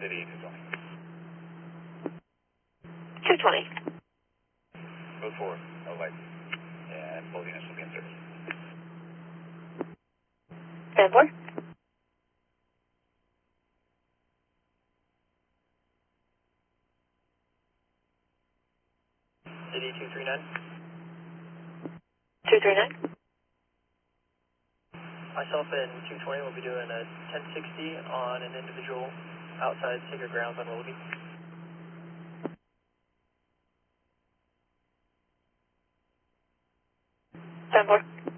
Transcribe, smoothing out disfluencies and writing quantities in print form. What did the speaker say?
City 220. 220. Move forward, no lights. And both units will be in service. Stand for. City 239. 239. Myself and 220 will be doing a 1060 on an individual outside sacred grounds on Willoughby. Stand for.